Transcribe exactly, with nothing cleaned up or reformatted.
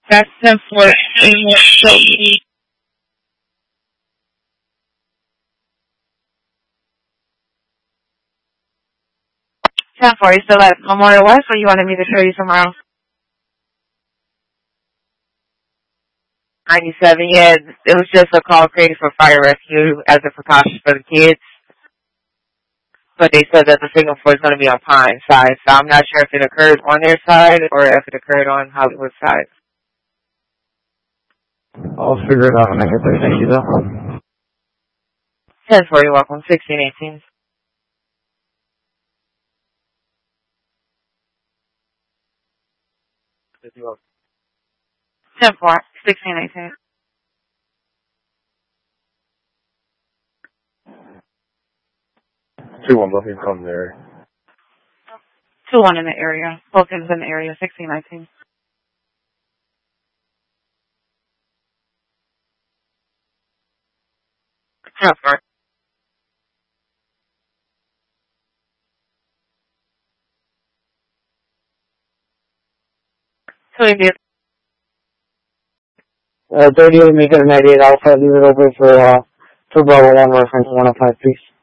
That's ten four. ten four, you still at Memorial West, or you wanted me to show you somewhere else? ninety-seven, yeah. It was just a call created for fire rescue as a precaution for the kids. But they said that the signal for is going to be on Pine side, so I'm not sure if it occurred on their side or if it occurred on Hollywood side. I'll figure it out when I get there. Thank you, though. ten four, you're welcome. sixteen eighteen. ten four, sixteen eighteen. two one, nothing from there. two one in the area. Wilkins in the area, sixteen nineteen. ten four. So you did. Uh, thirty-eight, make it a ninety-eight Alpha, leave it open for, uh, for Bravo one reference one oh five, please.